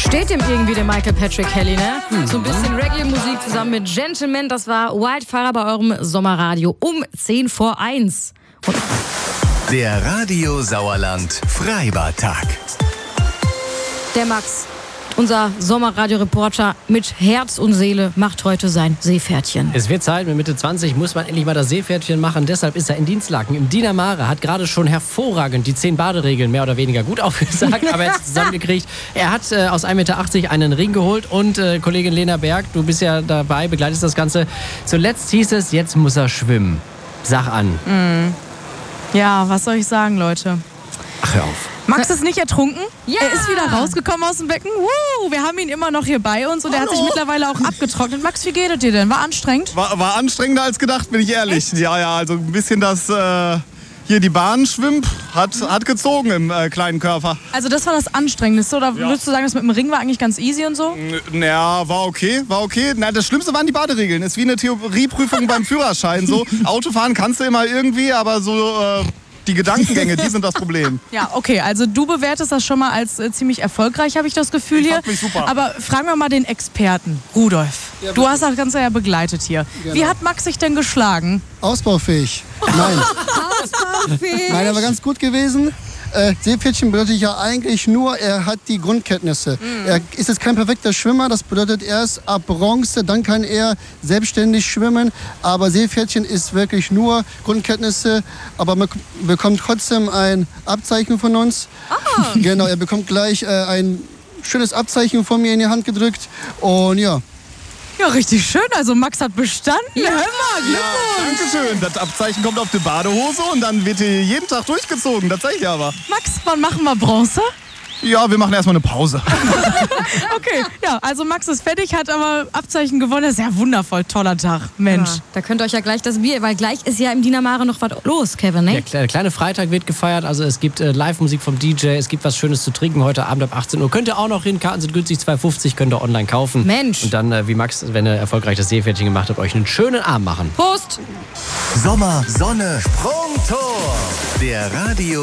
Steht dem irgendwie der Michael Patrick Kelly, ne? So ein bisschen Reggae-Musik zusammen mit Gentleman. Das war Wildfire bei eurem Sommerradio um 1:50. Und Der Radio Sauerland Freibad-Tag. der Max, unser Sommerradio-Reporter mit Herz und Seele, macht heute sein Seepferdchen. Es wird Zeit, mit Mitte 20 muss man endlich mal das Seepferdchen machen. Deshalb ist er in Dienstlaken im Diener Mare, hat gerade schon hervorragend die 10 Baderegeln mehr oder weniger gut aufgesagt, aber jetzt zusammengekriegt. Er hat aus 1,80 Meter einen Ring geholt und Kollegin Lena Berg, du bist ja dabei, begleitest das Ganze. Zuletzt hieß es, jetzt muss er schwimmen. Sag an. Ja, was soll ich sagen, Leute? Ach, hör auf. Max ist nicht ertrunken. Ja. Er ist wieder rausgekommen aus dem Becken. Wir haben ihn immer noch hier bei uns und er hat sich mittlerweile auch abgetrocknet. Max, wie geht es dir denn? War anstrengend? War anstrengender als gedacht, bin ich ehrlich. Echt? Ja, also ein bisschen das hier die Bahn schwimmt, hat gezogen im kleinen Körper. Also das war das Anstrengendste, oder würdest du sagen, das mit dem Ring war eigentlich ganz easy und so? Naja, war okay. Na, das Schlimmste waren die Baderegeln. Ist wie eine Theorieprüfung beim Führerschein. So, Autofahren kannst du immer irgendwie, aber so die Gedankengänge, die sind das Problem. Ja, okay, also du bewertest das schon mal als ziemlich erfolgreich, habe ich das Gefühl hier. fand mich super. Aber fragen wir mal den Experten, Rudolf. Ja, du hast das Ganze ja begleitet hier. Genau. Wie hat Max sich denn geschlagen? Ausbaufähig. Nein. Nein, er war ganz gut gewesen. Seepferdchen bedeutet ja eigentlich nur, er hat die Grundkenntnisse. Er ist jetzt kein perfekter Schwimmer, das bedeutet erst ab Bronze, dann kann er selbstständig schwimmen. Aber Seepferdchen ist wirklich nur Grundkenntnisse, aber man bekommt trotzdem ein Abzeichen von uns. Genau, er bekommt gleich ein schönes Abzeichen von mir in die Hand gedrückt und ja. Ja, richtig schön. Also Max hat bestanden. Ja. Hör mal, Glückwunsch. Dankeschön. Das Abzeichen kommt auf die Badehose und dann wird hier jeden Tag durchgezogen. Das zeige ich aber. Max, wann machen wir Bronze? Ja, wir machen erstmal eine Pause. Okay, ja, also Max ist fertig, hat aber Abzeichen gewonnen. Das ist ja wundervoll, toller Tag, Mensch. Ja, da könnt ihr euch ja gleich das Bier, weil gleich ist ja im Diener Mare noch was los, Kevin, ne? Der kleine Freitag wird gefeiert, also es gibt Live-Musik vom DJ, es gibt was Schönes zu trinken heute Abend ab 18 Uhr. Könnt ihr auch noch hin, Karten sind günstig, 2,50, könnt ihr online kaufen. Mensch. Und dann, wie Max, wenn ihr erfolgreich das Seepferdchen gemacht habt, euch einen schönen Abend machen. Prost! Sommer, Sonne, Sprungtor. Der Radio